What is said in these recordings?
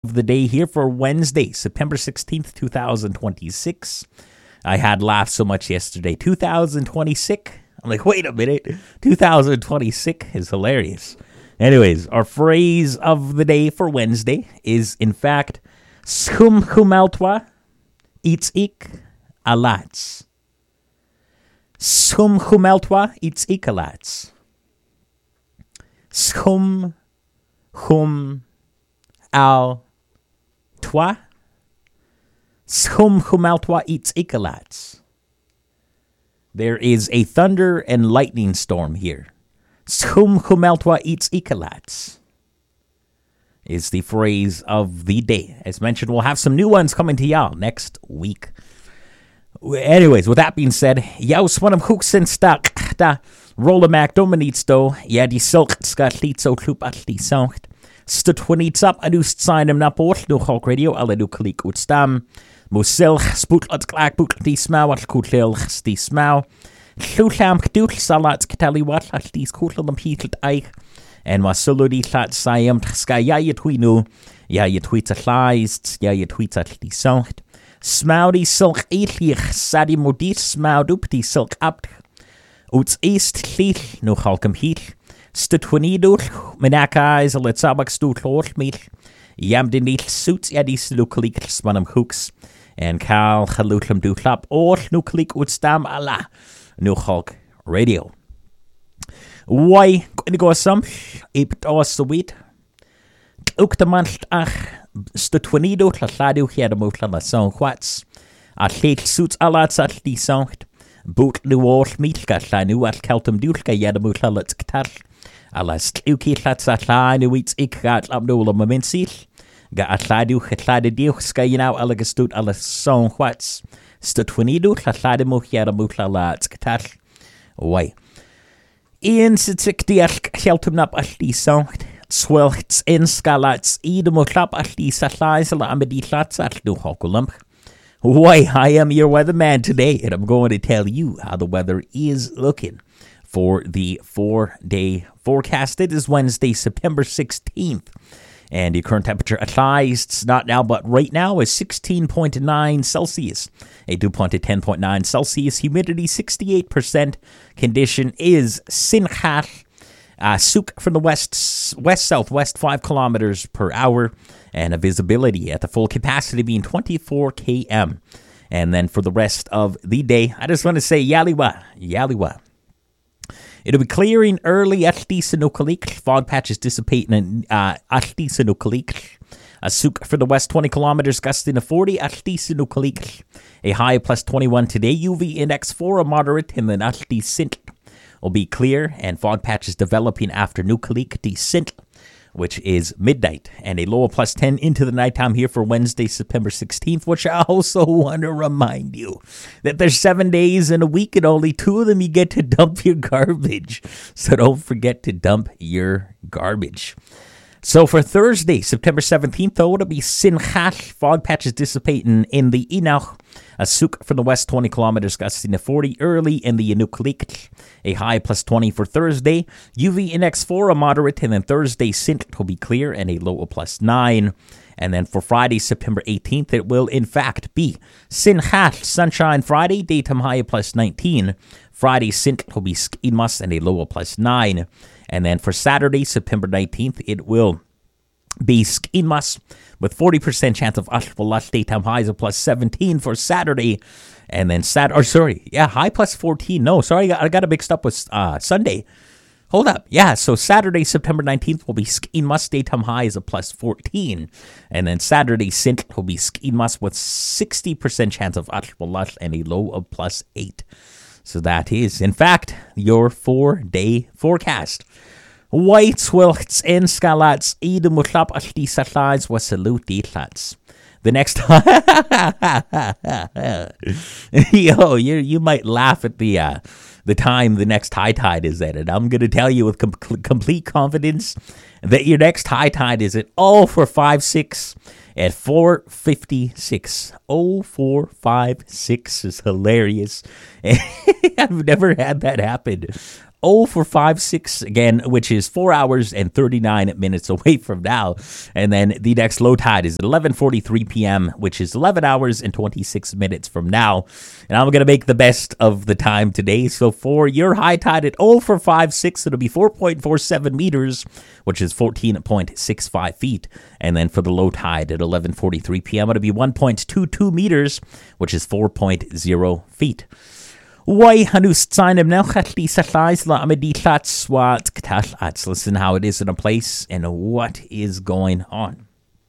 of the day here for Wednesday, September 16th, 2026. I had laughed so much yesterday. 2026? I'm like, wait a minute. 2026 is hilarious. Anyways, our phrase of the day for Wednesday is, in fact, Schum chumeltwa ik alats. Schum chumeltwa ik alats. Schum chum al twa. Schum chumeltwa ik alats. There is a thunder and lightning storm here. Schum chumeltwa ik alats is the phrase of the day. As mentioned, we'll have some new ones coming to y'all next week. Anyways, with that being said, jou swanam hoeksen stak da rollermac dominitsto, ja die silk skatlitso klup atli songt. Stutwanits up adust sign na port no Hulk Radio alle do klik utstam. Mosil spoetlat klak boek die smau at kutlil die smau. Llwllam gdwll salat catali wat at die kutlil am hitelt eich. En was solo die lat sayam ska ja je twinu. Ja je tweets at lies, ja je tweets at die songt. Smau die silk eetlich sadi modit smau dup die silk apt. Uts east liel no halkam hiel. Stutwanidul menaka is a letsabak stoot lort meal. Yam de niet suits ja die sluklik spanam hooks. En Cal Halutlam do clap or nucleik utstam ala no Hulk Radio. Why going to go some? Ipt os the wheat. Ook de mancht ach stutwanido tladu here the mutla la song whats. A late suits alats at die songt. Boot nu or meetka tlanu at keltum dulka yada mutla let's ktar. Alas tluki tlats at la nu eats ikgat abdul momensil. Ga atladu getlade diuch skayinau alagastut ala song whats. Stutwanido tlade muhiera mutla lats ktar. Why? Ian sitik dialk heltum nap alli songt. Swelchts in skalats idem klap alli satlais ala amedi flats at nu hokulump. Why, I am your weatherman today, and I'm going to tell you how the weather is looking for the 4-day forecast. It is Wednesday, September 16th. And the current temperature applies, not now, but right now, is 16.9 Celsius. A dew point at 10.9 Celsius. Humidity 68%. Condition is Sinchach. Suk from the west-southwest 5 kilometers per hour. And a visibility at the full capacity being 24 km. And then for the rest of the day, I just want to say Yaliwa, Yaliwa. It'll be clearing early at Sinukalik. Fog patches dissipating at Sinukalik. A suk for the west 20 kilometers, gusting to 40 at Sinukalik. A high plus 21 today. UV index for a moderate, and then at Sint will be clear, and fog patches developing after Nukalik Sint, which is midnight, and a low of plus 10 into the nighttime here for Wednesday, September 16th, which I also want to remind you that there's 7 days in a week, and only 2 of them you get to dump your garbage. So don't forget to dump your garbage. So for Thursday, September 17th, though, it'll be Sinchach. Fog patches dissipating in the Inach. A suk from the west 20 kilometers, gusting to 40 early in the Inuklik. A high plus 20 for Thursday. UV index for a moderate, and then Thursday, Sint will be clear, and a low of plus 9. And then for Friday, September 18th, it will in fact be Sinchach, sunshine Friday, daytime high of plus 19. Friday, Sint will be Skidmas, and a low of plus 9. And then for Saturday, September 19th, it will be Skidmas with 40% chance of Ashwalat, daytime highs of plus 17 for Saturday. And then high plus 14. No, sorry, I got it mixed up with Sunday. Hold up. Yeah, so Saturday, September 19th will be Skidmas, daytime highs of plus 14. And then Saturday, Sint will be Skidmas with 60% chance of Ashwalat and a low of plus 8. So that is, in fact, your 4-day forecast. Whites wilts en skalats ide mutlap alti satlais was salute ditlats. The next you might laugh at the time the next high tide is at, and I'm going to tell you with complete confidence that your next high tide is at 0456 at 4:56. 0456 is hilarious. I've never had that happen. 0 for 5-6 again, which is 4 hours and 39 minutes away from now. And then the next low tide is at 11:43 p.m., which is 11 hours and 26 minutes from now. And I'm going to make the best of the time today. So for your high tide at 0 for 5-6, it'll be 4.47 meters, which is 14.65 feet. And then for the low tide at 11:43 p.m., it'll be 1.22 meters, which is 4.0 feet. Why hanus sign now hatli satlais la amedi tlats wat ktal ats. Listen how it is in a place and what is going on.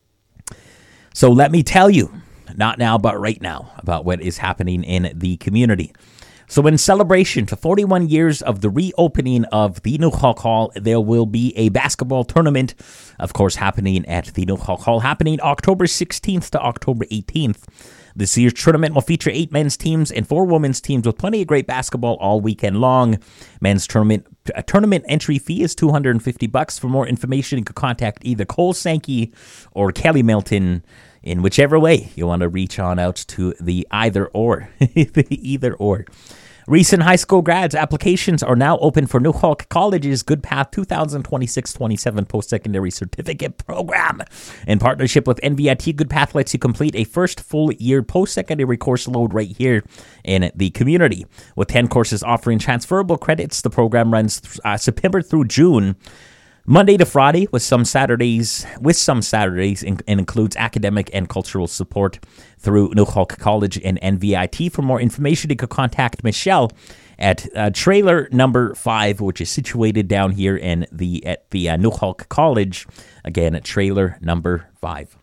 So let me tell you, not now but right now, about what is happening in the community. So in celebration to 41 years of the reopening of the Nuxalk Hall, there will be a basketball tournament, of course, happening at the Nuxalk Hall, happening October 16th to October 18th. This year's tournament will feature 8 men's teams and 4 women's teams with plenty of great basketball all weekend long. Men's tournament entry fee is $250. For more information, you can contact either Cole Sankey or Kelly Milton in whichever way you want to reach on out to the either or. Either or. Recent high school grads applications are now open for Nuxalk College's Good Path 2026-27 post-secondary certificate program. In partnership with NVIT, Good Path lets you complete a first full-year post-secondary course load right here in the community. With 10 courses offering transferable credits, the program runs September through June, Monday to Friday, with some Saturdays, and includes academic and cultural support through Nuxalk College and NVIT. For more information, you could contact Michelle at trailer number 5, which is situated down here at the Nuxalk College. Again, at trailer number 5.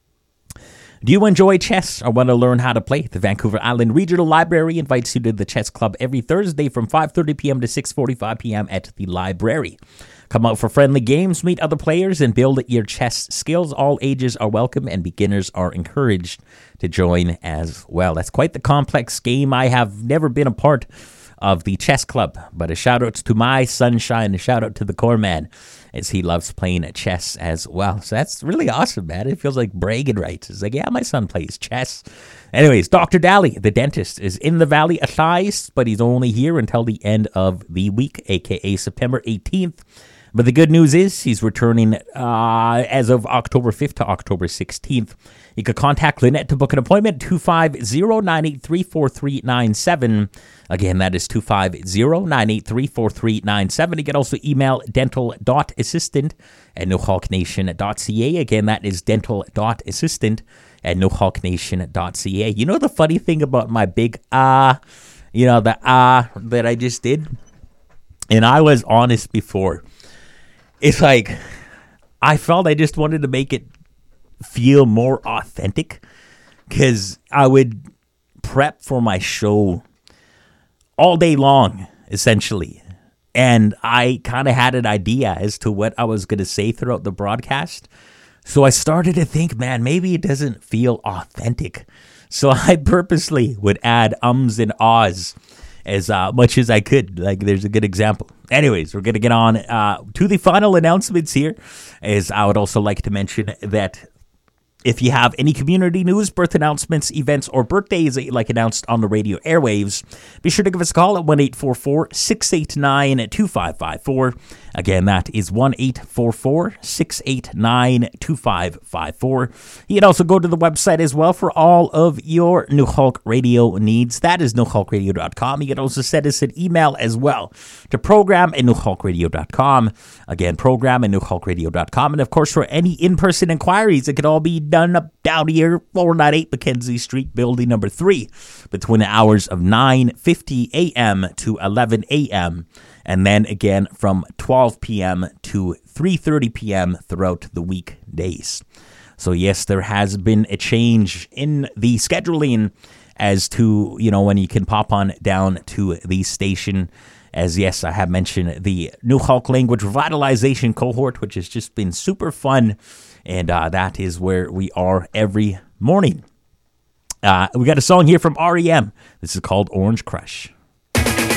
Do you enjoy chess or want to learn how to play? The Vancouver Island Regional Library invites you to the chess club every Thursday from 5:30 p.m. to 6:45 p.m. at the library. Come out for friendly games, meet other players, and build your chess skills. All ages are welcome, and beginners are encouraged to join as well. That's quite the complex game. I have never been a part of the chess club, but a shout out to my sunshine, a shout out to the core man, as he loves playing chess as well. So that's really awesome, man. It feels like bragging rights. It's like, yeah, my son plays chess. Anyways, Dr. Daly, the dentist, is in the Valley of Thighs, but he's only here until the end of the week, aka September 18th. But the good news is he's returning as of October 5th to October 16th. You could contact Lynette to book an appointment, 250-983-4397. Again, that is 250-983-4397. You can also email dental.assistant@nuxalknation.ca. Again, that is dental.assistant@nuxalknation.ca. You know the funny thing about my big that I just did? And I was honest before. It's like, I felt I just wanted to make it feel more authentic, because I would prep for my show all day long, essentially. And I kind of had an idea as to what I was going to say throughout the broadcast. So I started to think, man, maybe it doesn't feel authentic. So I purposely would add ums and ahs as much as I could. Like, there's a good example. Anyways, we're going to get on to the final announcements here, as I would also like to mention that if you have any community news, birth announcements, events, or birthdays that you'd like announced on the radio airwaves, be sure to give us a call at 1-844-689-2554. Again, that is 1-844-689-2554. You can also go to the website as well for all of your Nuxalk Radio needs. That is nuxalkradio.com. You can also send us an email as well to program@nuxalkradio.com. Again, program@nuxalkradio.com. And of course, for any in-person inquiries, it can all be done up down here, 498 Mackenzie Street, building number 3, between the hours of 9:50 a.m. to 11 a.m., and then again from 12 p.m. to 3:30 p.m. throughout the weekdays. So yes, there has been a change in the scheduling as to, when you can pop on down to the station. As yes, I have mentioned the Nuxalk Language Revitalization Cohort, which has just been super fun. And that is where we are every morning. We got a song here from REM. This is called Orange Crush.